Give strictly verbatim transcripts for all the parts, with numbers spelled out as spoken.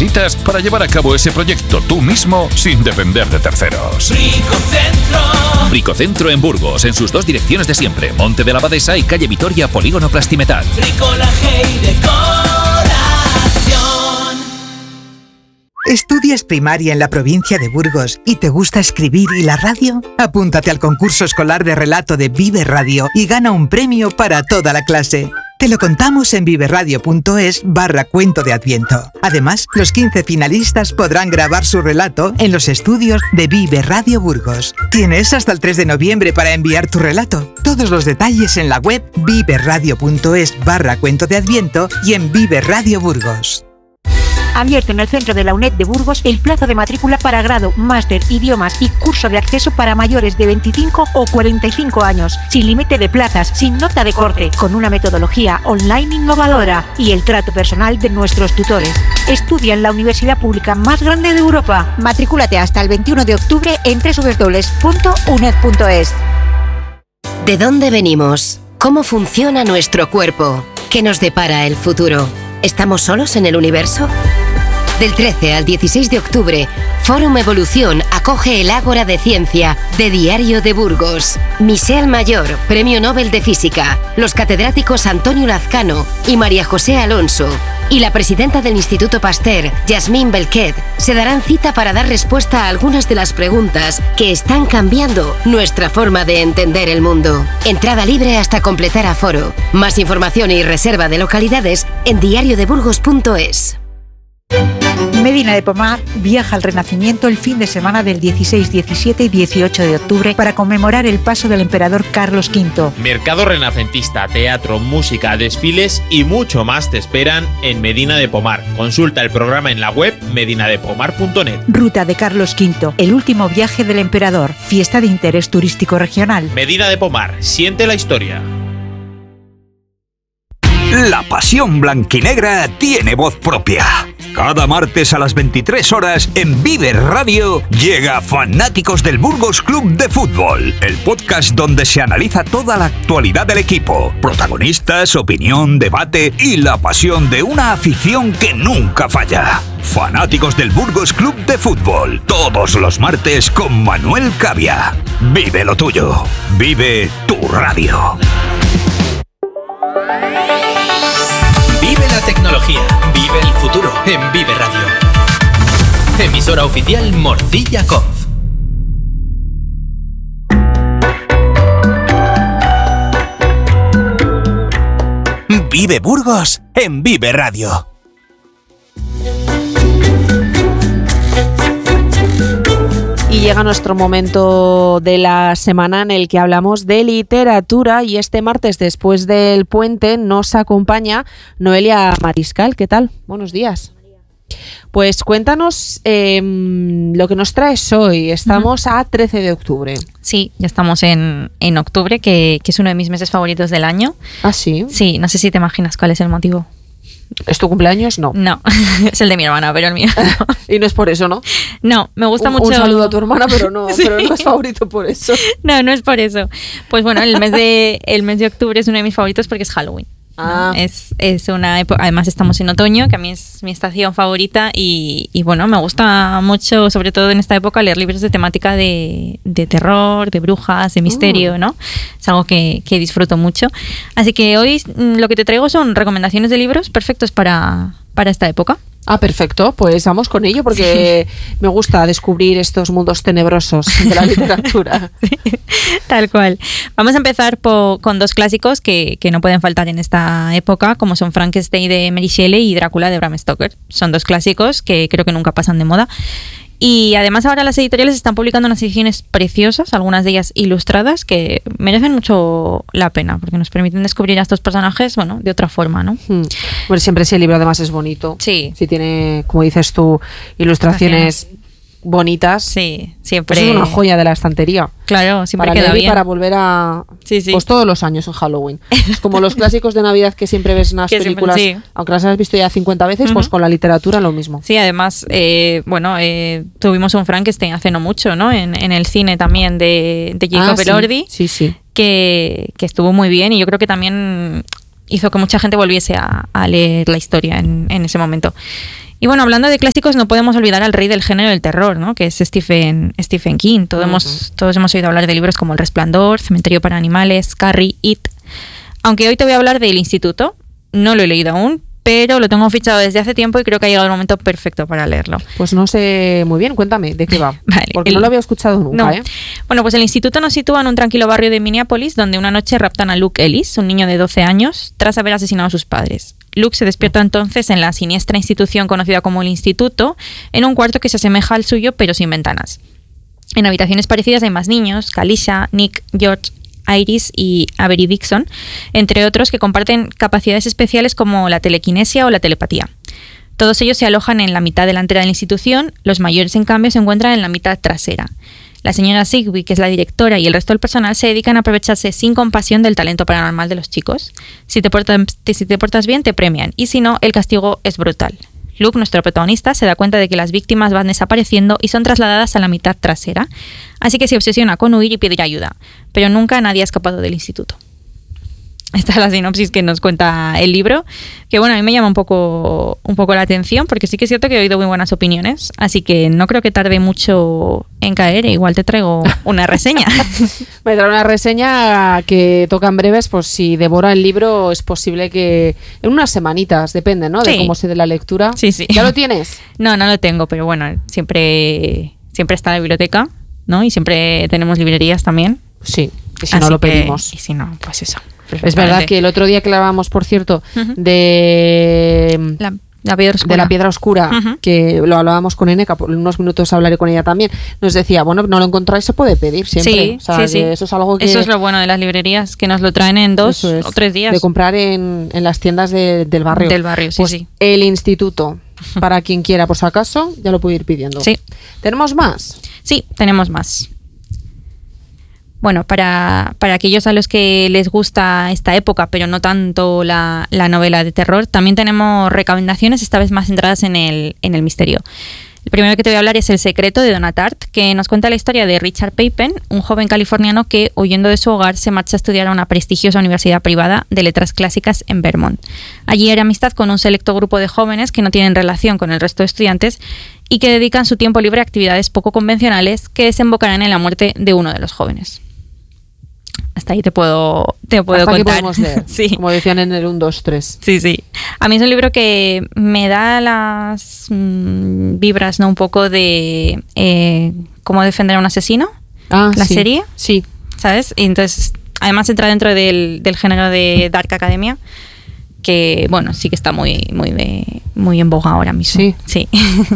necesitas para llevar a cabo ese proyecto tú mismo sin depender de terceros. Bricocentro. Bricocentro en Burgos, en sus dos direcciones de siempre, Monte de la Abadesa y calle Vitoria, Polígono Plastimetal. Bricolaje y decoración. ¿Estudias primaria en la provincia de Burgos y te gusta escribir y la radio? Apúntate al concurso escolar de relato de Vive Radio y gana un premio para toda la clase. Te lo contamos en viveradio.es barra cuento de Adviento. Además, los quince finalistas podrán grabar su relato en los estudios de Vive Radio Burgos. Tienes hasta el tres de noviembre para enviar tu relato. Todos los detalles en la web viveradio.es barra cuento de Adviento y en Vive Radio Burgos. Abierto en el centro de la UNED de Burgos el plazo de matrícula para grado, máster, idiomas y curso de acceso para mayores de veinticinco o cuarenta y cinco años, sin límite de plazas, sin nota de corte, con una metodología online innovadora y el trato personal de nuestros tutores. Estudia en la universidad pública más grande de Europa. Matricúlate hasta el veintiuno de octubre en doble u doble u doble u punto uned punto es. ¿De dónde venimos? ¿Cómo funciona nuestro cuerpo? ¿Qué nos depara el futuro? ¿Estamos solos en el universo? Del trece al dieciséis de octubre, Fórum Evolución acoge el Ágora de Ciencia de Diario de Burgos. Michel Mayor, Premio Nobel de Física, los catedráticos Antonio Lazcano y María José Alonso y la presidenta del Instituto Pasteur, Yasmín Belquet, se darán cita para dar respuesta a algunas de las preguntas que están cambiando nuestra forma de entender el mundo. Entrada libre hasta completar aforo. Más información y reserva de localidades en diario de burgos punto es. Medina de Pomar viaja al Renacimiento el fin de semana del dieciséis, diecisiete y dieciocho de octubre para conmemorar el paso del emperador Carlos quinto. Mercado renacentista, teatro, música, desfiles y mucho más te esperan en Medina de Pomar. Consulta el programa en la web medina de pomar punto net. Ruta de Carlos quinto, el último viaje del emperador, fiesta de interés turístico regional. Medina de Pomar, siente la historia. La pasión blanquinegra tiene voz propia. Cada martes a las veintitrés horas en Vive Radio llega Fanáticos del Burgos Club de Fútbol, el podcast donde se analiza toda la actualidad del equipo, protagonistas, opinión, debate y la pasión de una afición que nunca falla. Fanáticos del Burgos Club de Fútbol, todos los martes con Manuel Cavia. Vive lo tuyo, vive tu radio. Vive la tecnología, vive el futuro en Vive Radio. Emisora oficial Morcilla Conf. Vive Burgos en Vive Radio. Y llega nuestro momento de la semana en el que hablamos de literatura y este martes después del puente nos acompaña Noelia Mariscal. ¿Qué tal? Buenos días. Pues cuéntanos eh, lo que nos traes hoy. Estamos uh-huh. a trece de octubre. Sí, ya estamos en, en octubre, que, que es uno de mis meses favoritos del año. ¿Ah, sí? Sí, no sé si te imaginas cuál es el motivo. ¿Es tu cumpleaños? No. No, es el de mi hermana, pero el mío no. Y no es por eso, ¿no? No, me gusta un, mucho... Un saludo a tu hermana, pero no, sí. pero no es favorito por eso. No, no es por eso. Pues bueno, el mes de, el mes de octubre es uno de mis favoritos porque es Halloween. Ah. ¿no? Es, es una época, además estamos en otoño, que a mí es mi estación favorita y, y bueno, me gusta mucho, sobre todo en esta época, leer libros de temática de, de terror, de brujas, de misterio, uh. ¿no? Es algo que, que disfruto mucho. Así que hoy lo que te traigo son recomendaciones de libros perfectos para, para esta época. Ah, perfecto, pues vamos con ello porque sí. me gusta descubrir estos mundos tenebrosos de la literatura. Sí, tal cual. Vamos a empezar po- con dos clásicos que, que no pueden faltar en esta época, como son Frankenstein de Mary Shelley y Drácula de Bram Stoker. Son dos clásicos que creo que nunca pasan de moda. Y además ahora las editoriales están publicando unas ediciones preciosas, algunas de ellas ilustradas, que merecen mucho la pena, porque nos permiten descubrir a estos personajes, bueno, de otra forma, ¿no? Hmm. Bueno, siempre si el libro además es bonito. Sí. Si tiene, como dices tú, ilustraciones bonitas. Sí, siempre. Pues es una joya de la estantería. Claro, siempre para queda leer bien. Y para volver a... Sí, sí. Pues todos los años en Halloween. Es como los clásicos de Navidad que siempre ves en las que películas, siempre, sí. aunque las has visto ya cincuenta veces, uh-huh. pues con la literatura lo mismo. Sí, además, eh, bueno, eh, tuvimos un Frankenstein hace no mucho, ¿no? En, en el cine también de, de Jacob ah, Elordi. Sí, sí. sí. Que, que estuvo muy bien y yo creo que también hizo que mucha gente volviese a, a leer la historia en, en ese momento. Y bueno, hablando de clásicos, no podemos olvidar al rey del género del terror, ¿no? Que es Stephen, Stephen King. Todos, uh-huh. hemos, todos hemos oído hablar de libros como El Resplandor, Cementerio para Animales, Carrie, It. Aunque hoy te voy a hablar del Instituto, no lo he leído aún, pero lo tengo fichado desde hace tiempo y creo que ha llegado el momento perfecto para leerlo. Pues no sé muy bien, cuéntame, ¿de qué va? Vale, porque el, no lo había escuchado nunca, no. ¿eh? Bueno, pues el instituto nos sitúa en un tranquilo barrio de Minneapolis, donde una noche raptan a Luke Ellis, un niño de doce años, tras haber asesinado a sus padres. Luke se despierta entonces en la siniestra institución conocida como el Instituto, en un cuarto que se asemeja al suyo, pero sin ventanas. En habitaciones parecidas hay más niños, Kalisha, Nick, George, Iris y Avery Dixon, entre otros que comparten capacidades especiales como la telequinesia o la telepatía. Todos ellos se alojan en la mitad delantera de la institución, los mayores en cambio se encuentran en la mitad trasera. La señora Zigby, que es la directora, y el resto del personal se dedican a aprovecharse sin compasión del talento paranormal de los chicos. Si te portas, si te portas bien, te premian, y si no, el castigo es brutal. Luke, nuestro protagonista, se da cuenta de que las víctimas van desapareciendo y son trasladadas a la mitad trasera, así que se obsesiona con huir y pedir ayuda, pero nunca nadie ha escapado del instituto. Esta es la sinopsis que nos cuenta el libro, que bueno, a mí me llama un poco, un poco la atención, porque sí que es cierto que he oído muy buenas opiniones, así que no creo que tarde mucho en caer, e igual te traigo una reseña. Me trae una reseña que toca en breves, pues si devora el libro es posible que en unas semanitas, depende, ¿no? De sí. cómo se dé la lectura. Sí, sí. ¿Ya lo tienes? No, no lo tengo, pero bueno, siempre, siempre está en la biblioteca, ¿no? Y siempre tenemos librerías también. Sí, y si no lo pedimos. Que, y si no, pues eso. Es verdad que el otro día que hablábamos, por cierto, uh-huh. de, la, la piedra oscura. de la piedra oscura, uh-huh. que lo hablábamos con Eneca, por unos minutos hablaré con ella también, nos decía, bueno, no lo encontráis, se puede pedir siempre. Sí, o sea, sí, sí. Eso es algo que... Eso es lo bueno de las librerías, que nos lo traen en dos es, o tres días. De comprar en, en las tiendas de, del barrio. Del barrio, sí, pues sí. El instituto, para quien quiera, por si acaso, ya lo puede ir pidiendo. Sí. ¿Tenemos más? Sí, tenemos más. Bueno, para, para aquellos a los que les gusta esta época, pero no tanto la, la novela de terror, también tenemos recomendaciones, esta vez más centradas en el, en el misterio. El primero que te voy a hablar es El secreto, de Donna Tartt, que nos cuenta la historia de Richard Papen, un joven californiano que, huyendo de su hogar, se marcha a estudiar a una prestigiosa universidad privada de letras clásicas en Vermont. Allí hará amistad con un selecto grupo de jóvenes que no tienen relación con el resto de estudiantes y que dedican su tiempo libre a actividades poco convencionales que desembocarán en la muerte de uno de los jóvenes. Hasta ahí te puedo, te puedo Hasta contar. Aquí podemos leer, sí. Como decían en el uno, dos, tres. Sí, sí. A mí es un libro que me da las mmm, vibras, ¿no? Un poco de eh, cómo defender a un asesino. Ah, la sí. serie. Sí. ¿Sabes? Y entonces, además entra dentro del, del género de Dark Academia, que bueno, sí que está muy, muy, de, muy en boga ahora mismo. Sí. Sí.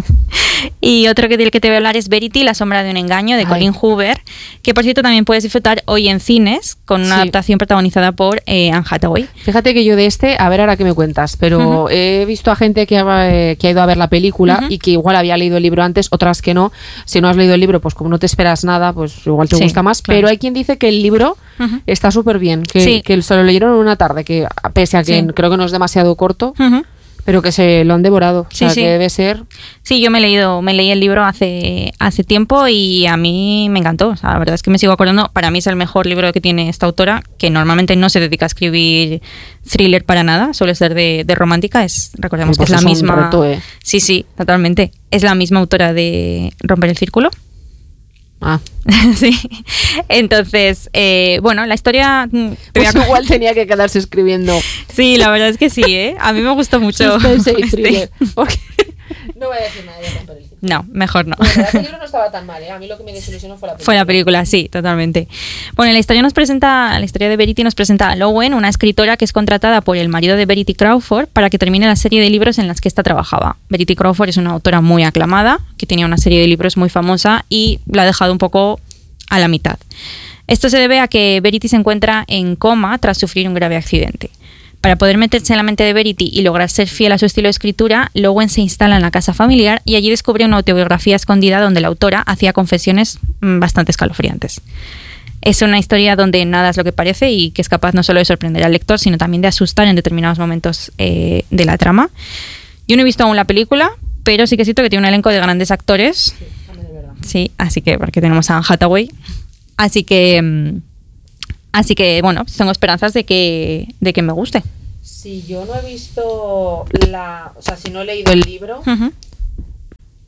Y otro que del que te voy a hablar es Verity, La sombra de un engaño, de Ay. Colin Hoover, que por cierto también puedes disfrutar hoy en cines con una sí. adaptación protagonizada por eh, Anne Hathaway. Fíjate que yo de este, a ver ahora qué me cuentas, pero uh-huh. he visto a gente que ha, eh, que ha ido a ver la película uh-huh. y que igual había leído el libro antes, otras que no. Si no has leído el libro, pues como no te esperas nada, pues igual te sí, gusta más. Claro. Pero hay quien dice que el libro uh-huh. está súper bien, que, sí. que se lo leyeron en una tarde, que pese a que sí. creo que no es demasiado corto, uh-huh. pero que se lo han devorado. O sea, sí, sí. que debe ser... Sí, yo me he leído, me leí el libro hace, hace tiempo y a mí me encantó. O sea, la verdad es que me sigo acordando. Para mí es el mejor libro que tiene esta autora, que normalmente no se dedica a escribir thriller para nada, suele ser de, de romántica. Es, recordemos pues que es la misma... Reto, ¿eh? Sí, sí, totalmente. Es la misma autora de Romper el Círculo. Ah. Sí. Entonces, eh, bueno, la historia... Pues a... igual tenía que quedarse escribiendo. Sí, la verdad es que sí, ¿eh? A mí me gustó mucho. Este. Porque... No voy a decir nada de Romper el Círculo. No, mejor no. Bueno, la película no estaba tan mal, ¿eh? A mí lo que me desilusionó fue la película. Fue la película, sí, totalmente. Bueno, la historia nos presenta, la historia de Verity nos presenta a Lowen, una escritora que es contratada por el marido de Verity Crawford para que termine la serie de libros en las que ésta trabajaba. Verity Crawford es una autora muy aclamada, que tenía una serie de libros muy famosa y la ha dejado un poco a la mitad. Esto se debe a que Verity se encuentra en coma tras sufrir un grave accidente. Para poder meterse en la mente de Verity y lograr ser fiel a su estilo de escritura, Lowen se instala en la casa familiar y allí descubre una autobiografía escondida donde la autora hacía confesiones bastante escalofriantes. Es una historia donde nada es lo que parece y que es capaz no solo de sorprender al lector, sino también de asustar en determinados momentos eh, de la trama. Yo no he visto aún la película, pero sí que siento que tiene un elenco de grandes actores. Sí, también es verdad. Sí, así que porque tenemos a Anne Hathaway. Así que... Así que, bueno, tengo esperanzas de que, de que me guste. Si yo no he visto la... O sea, si no he leído el libro, uh-huh.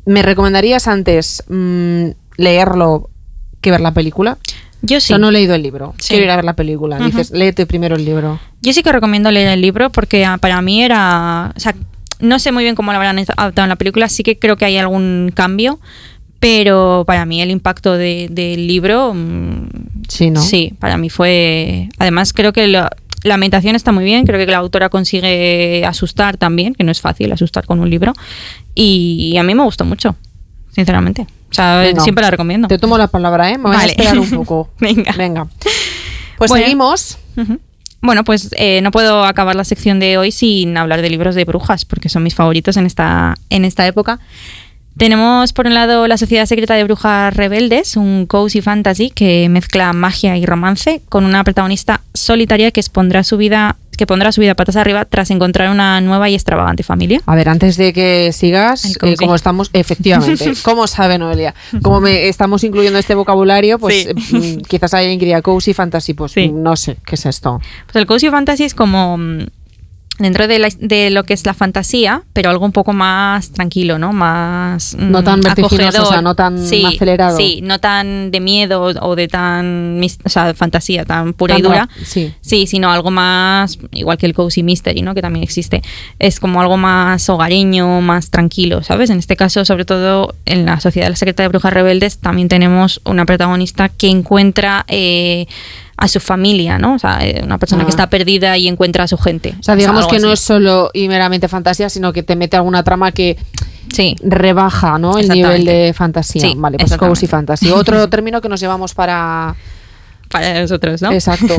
¿Me recomendarías antes mmm, leerlo que ver la película? Yo sí. Yo no he leído el libro, Sí. quiero ir a ver la película. Uh-huh. Dices, léete primero el libro. Yo sí que recomiendo leer el libro porque ah, para mí era... O sea, no sé muy bien cómo lo habrán adaptado en la película, sí que creo que hay algún cambio, pero para mí el impacto de, del libro... Mmm, sí, ¿no? Sí, para mí fue... Además creo que lo, la ambientación está muy bien, creo que la autora consigue asustar también, que no es fácil asustar con un libro, y a mí me gustó mucho, sinceramente. O sea, Venga, siempre la recomiendo. Te tomo la palabra, ¿eh? Me voy Vale. a esperar un poco. Venga. Venga. Pues Bueno. seguimos. Uh-huh. Bueno, pues eh, no puedo acabar la sección de hoy sin hablar de libros de brujas, porque son mis favoritos en esta, en esta época. Tenemos por un lado La Sociedad Secreta de Brujas Rebeldes, un cozy fantasy que mezcla magia y romance con una protagonista solitaria que expondrá su vida, que pondrá su vida patas arriba tras encontrar una nueva y extravagante familia. A ver, antes de que sigas, El cozy. eh, como estamos, efectivamente, ¿cómo sabe Noelia? Como me estamos incluyendo este vocabulario, pues Sí. eh, mm, quizás alguien diría cozy fantasy, pues Sí. no sé, ¿qué es esto? Pues el cozy fantasy es como mm, dentro de, la- de lo que es la fantasía, pero algo un poco más tranquilo, ¿no? Más mm, No tan vertiginoso, acogedor. o sea, no tan Sí, acelerado. Sí, no tan de miedo o de tan, mis- o sea, fantasía tan pura y Tan dura. rap- sí. Sí, sino algo más, igual que el cozy mystery, ¿no? Que también existe. Es como algo más hogareño, más tranquilo, ¿sabes? En este caso, sobre todo en la Sociedad Secreta de Brujas Rebeldes, también tenemos una protagonista que encuentra eh, a su familia, ¿no? O sea, eh, una persona Ah. que está perdida y encuentra a su gente. O sea, digamos algo que no así. es solo y meramente fantasía, sino que te mete alguna trama que Sí. rebaja, ¿no? El nivel Exactamente. de fantasía. Sí, Vale, pues exactamente. cozy fantasy. Otro término que nos llevamos para... Para nosotros, ¿no? Exacto.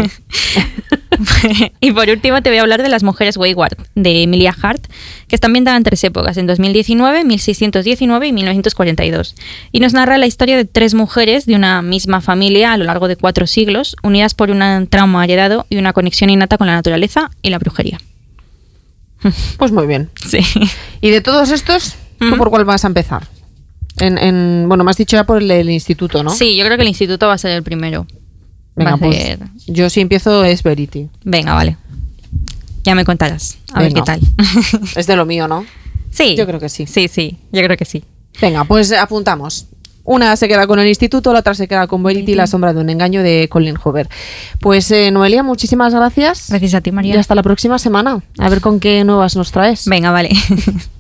Y por último te voy a hablar de Las Mujeres Wayward, de Emilia Hart, que está ambientada en tres épocas, en dos mil diecinueve, mil seiscientos diecinueve y mil novecientos cuarenta y dos. Y nos narra la historia de tres mujeres de una misma familia a lo largo de cuatro siglos, unidas por un trauma heredado y una conexión innata con la naturaleza y la brujería. Pues muy bien. Sí. Y de todos estos, ¿tú Ujú. por cuál vas a empezar? En, en, bueno, me has dicho ya por el del instituto, ¿no? Sí, yo creo que el instituto va a ser el primero. Venga, Va a pues ser- yo si empiezo es Verity. Venga, vale. Ya me contarás. A ver Venga. qué tal. Es de lo mío, ¿no? Sí. Yo creo que sí. Sí, sí, yo creo que sí. Venga, pues apuntamos. Una se queda con el instituto, la otra se queda con Verity, La sombra de un engaño de Colin Hoover. Pues eh, Noelia, muchísimas gracias. Gracias a ti, María. Y hasta la próxima semana. A ver con qué nuevas nos traes. Venga, vale.